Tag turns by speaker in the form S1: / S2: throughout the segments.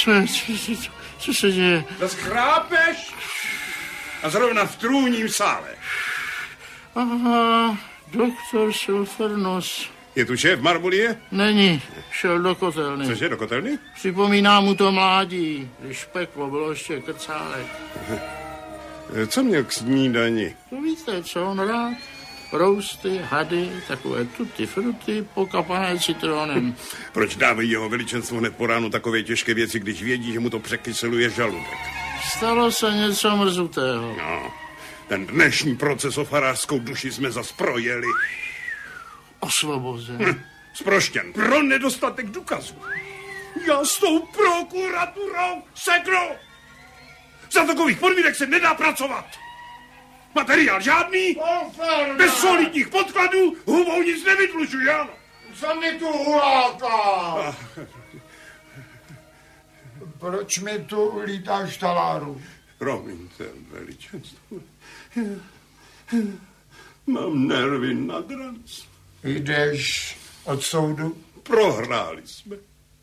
S1: Co se děje?
S2: Zas chrápeš? A zrovna v trůním sále.
S1: Aha, doktor Silfernos.
S2: Je tu šéf Marbulie?
S1: Není, šel do kotelny.
S2: Cože, do kotelny?
S1: Připomíná mu to mládí, když peklo bylo ještě krcálek.
S2: Co měl k snídani?
S1: To víte, co on rád? Rousty, hady, takové tutti frutti, pokapané citronem.
S2: Proč dávají jeho veličenstvo hned po ránu takové těžké věci, když vědí, že mu to překyseluje žaludek?
S1: Stalo se něco mrzutého.
S2: No, ten dnešní proces o farářskou duši jsme zas projeli.
S1: Osvobozen.
S2: Zproštěn pro nedostatek důkazů. Já s tou prokuraturou seknu. Za takových podmínek se nedá pracovat. Materiál žádný, bez solidních podkladů, hubou nic nevytlučuji, ano.
S3: Co mi tu huláká? Proč mi tu lítáš taláru?
S2: Promiňte, veličenstvo. Mám nervy nad ranc.
S3: Jdeš od soudu?
S2: Prohráli jsme.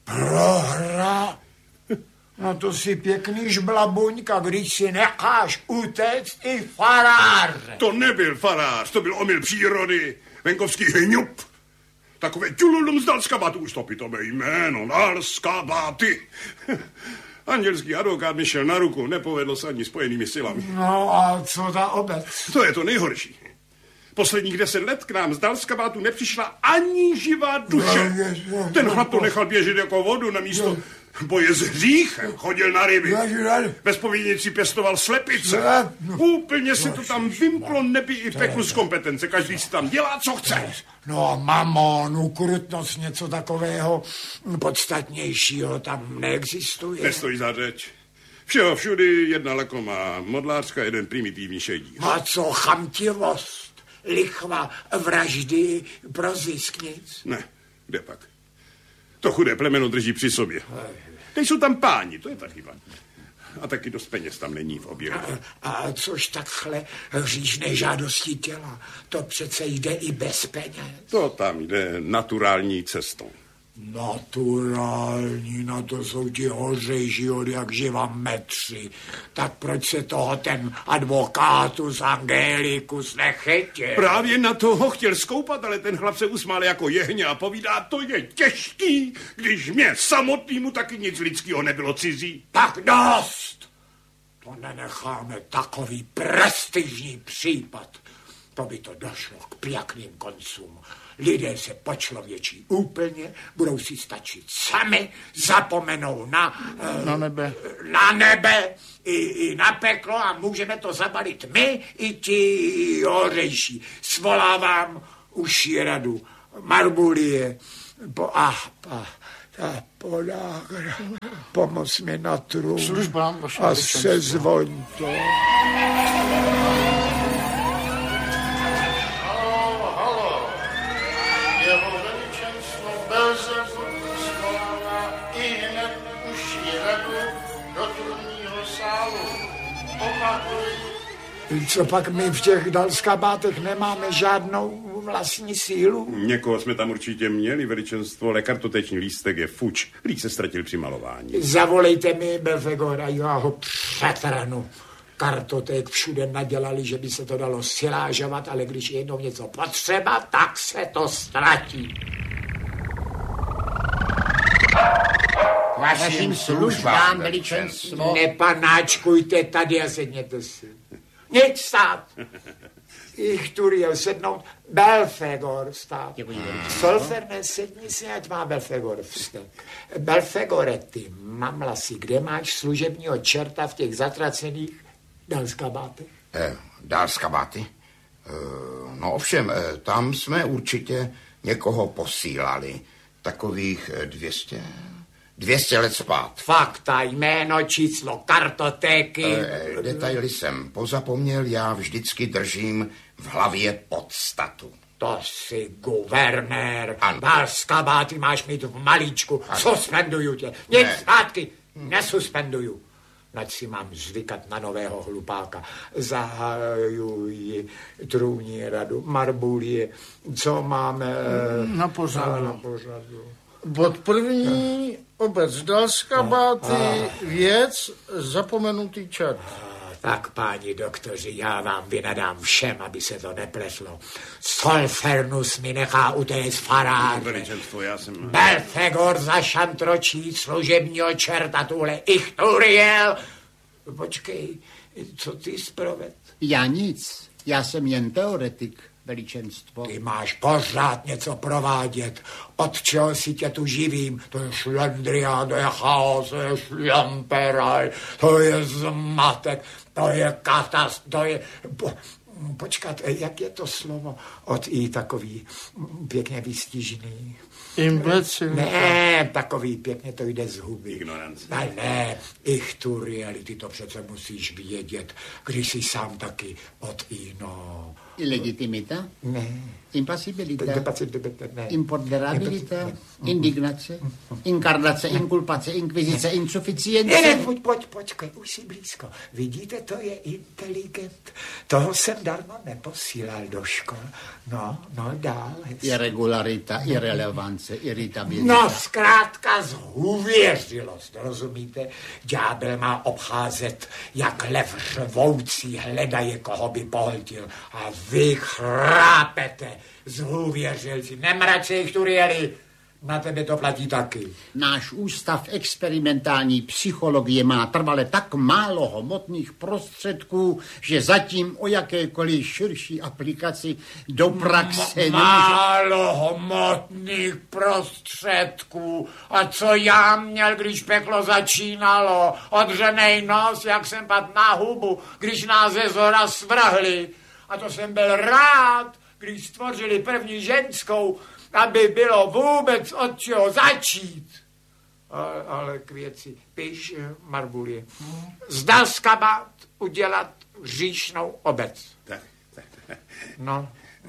S3: No to si pěkný žblabuňka, když si necháš utéct i faráře.
S2: To nebyl farář, to byl omyl přírody. Venkovský hňup. Takové ťululum z Dalskabátu, už to pitové jméno, Dalskabáty. Andělský advokát mi šel na ruku, nepovedlo se ani spojenými silami.
S3: No a co ta obec?
S2: To je to nejhorší. Posledních 10 let k nám z Dalskabátu nepřišla ani živá duše. Ten chlap to nechal běžet jako vodu na místo boje s hříchem. Chodil na ryby. Bez povinnici pěstoval slepice. Úplně se to tam vymklo nebi i peklu z kompetence. Každý si tam dělá, co chce.
S3: No, mamon, ukrutnost, něco takového podstatnějšího tam neexistuje.
S2: Nestojí za řeč. Všeho všudy jedna lakomá modlářka, jeden primitivní šedí.
S3: A co chamtivost, lichva, vraždy pro zisk nic?
S2: Ne, kde pak? To chudé plemeno drží při sobě. Nejsou tam páni, to je ta chyba. A taky dost peněz tam není v oběhu.
S3: A což takhle hříšné žádosti těla, to přece jde i bez peněz.
S2: To tam jde naturální cestou.
S3: Naturální, na to jsou ti hořejší od jak živa metři. Tak proč se toho ten advokátus Angelikus nechytil?
S2: Právě na toho chtěl skoupat, ale ten chlap se usmál jako jehně a povídá, to je těžký, když mě samotnýmu taky nic lidského nebylo cizí.
S3: Tak dost! To nenecháme takový prestižní případ. To by to došlo k pěkným koncům. Lidé se počlověčí úplně, budou si stačit sami, zapomenou
S1: na nebe.
S3: Na nebe i na peklo a můžeme to zabalit my i ti hořejší. Svolávám užší radu Marbulie, pomoz mi na trůn a sezvoň to. Co pak my v těch Dalskabátech nemáme žádnou vlastní sílu?
S2: Někoho jsme tam určitě měli, veličenstvo, ale kartoteční lístek je fuč. Lík se ztratil při malování.
S3: Zavolejte mi Belfegora, já ho přetrhnu. Kartoték všude nadělali, že by se to dalo silážovat, ale když je jednou něco potřeba, tak se to ztratí.
S4: Vašim službám, veličenstvo.
S3: Nepanáčkujte tady a sedněte si. Nic stát. Ich tu jel sednout. Belfegor stát. Solfernes, sedni si, ať má Belfegor vstat. Belfegore, ty mamlasi, kde máš služebního čerta v těch zatracených Dalskabátech?
S4: Dalskabáty? No ovšem, tam jsme určitě někoho posílali. Takových 200 let spát.
S3: Fakta, jméno, číslo, kartotéky.
S4: Detaily jsem pozapomněl, já vždycky držím v hlavě podstatu.
S3: To jsi guvernér. Dalskabáty máš mít v malíčku. Ano. Suspenduju tě. Nic zpátky. Nesuspenduju. Nať si mám zvykat na nového hlupáka. Zahajuji trůní radu. Marbulie. Co máme
S1: na pořadu? Bod první, Obec Dalskabáty, věc, zapomenutý čert.
S3: Tak, páni doktoři, já vám vynadám všem, aby se to nepletlo. Solfernus mi nechá utéct faráře.
S2: Veličenstvo, já jsem...
S3: Belfegor zašantročí služebního čerta tuhle Ichturiel. Počkej, co ty zproved?
S5: Já nic, já jsem jen teoretik, veličenstvo.
S3: Ty máš pořád něco provádět. Od čeho si tě tu živím? To je šlendrián, to je chaos, to je šlamperaj, to je zmatek, to je katast, to je... Počkat, jak je to slovo od i takový pěkně vystižný?
S1: Imbecil.
S3: Ne, takový pěkně to jde z huby.
S2: Ignorance.
S3: Ne, Ichturieli, ty to přece musíš vědět, když jsi sám taky od ino.
S5: Ilegitimita?
S3: Ne.
S5: Impasibilita?
S3: Ne.
S5: Imponderabilita? Indignace? Inkarnace, inkulpace, inkvizice, insuficience?
S3: Ne, počkej, už jsi blízko. Vidíte, to je inteligent. Toho jsem darmo neposílal do škol. No, dál.
S5: Irregularita, irrelevance, irritabilita.
S3: No, zkrátka zhůvěřilost, rozumíte? Ďábel má obcházet, jak lev řvoucí hledaje, koho by pohltil. A vy chrápete, zhůvěřilci. Nemrať se, Ichturieli, na tebe to platí taky.
S5: Náš ústav experimentální psychologie má trvale tak málo hmotných prostředků, že zatím o jakékoliv širší aplikaci do praxe nemůže...
S3: Málo hmotných prostředků. A co já měl, když peklo začínalo? Odřenej nos, jak jsem pad na hubu, když nás ze zhora svrhli. A to jsem byl rád, když stvořili první ženskou, aby bylo vůbec od čeho začít. Ale k věci. Píš, Marbulie. Z Dalskabát udělat hříšnou obec.
S2: Tak.
S3: No,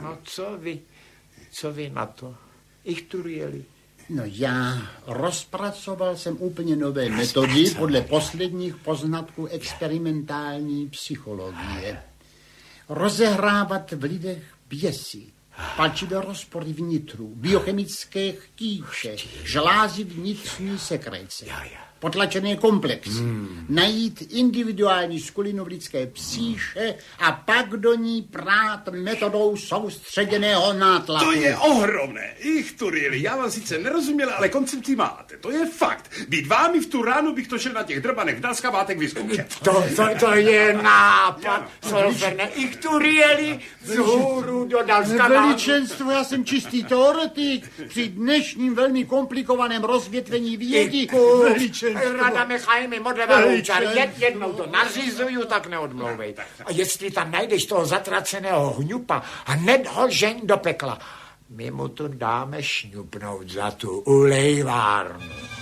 S3: co vy na to? Ichturieli.
S5: No já rozpracoval jsem úplně nové metody podle posledních poznatků experimentální psychologie. Rozehrávat v lidech běsy, palčivé rozpory vnitru, biochemické chtíče, žlázy vnitřní sekrece, potlačené komplexy, najít individuální skulinu v lidské psíše a pak do ní prát metodou soustředěného nátlaku.
S2: To je ohromné. Ichturieli, já vám sice nerozuměla, ale koncepci máte. To je fakt. Být vámi v tu ránu bych to šel na těch drbanech v Dalskabátech vyzkoušet.
S3: To je nápad. Solferne, Ichturieli vzhůru do Dalskabátu.
S5: Veličenstvo, já jsem čistý teoretik při dnešním velmi komplikovaném rozvětvení vědy.
S3: Rada Michajmi, modleva loučar, jednou to nařizuju, tak neodmlouvej. A jestli tam najdeš toho zatraceného hňupa, hned ho žeň do pekla. My mu to dáme šňupnout za tu ulejvárnu.